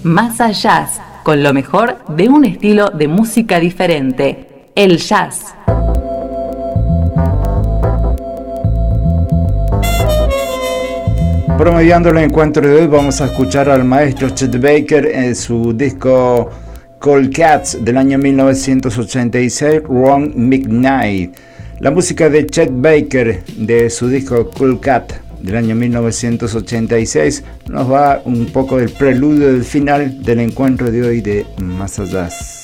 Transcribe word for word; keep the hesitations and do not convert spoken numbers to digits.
Más Allá, con lo mejor de un estilo de música diferente, el jazz. Promediando el encuentro de hoy, vamos a escuchar al maestro Chet Baker en su disco Cold Cats del año mil novecientos ochenta y seis, Ron McKnight. La música de Chet Baker de su disco Cold Cat del año mil novecientos ochenta y seis nos va un poco del preludio del final del encuentro de hoy de Más Allá.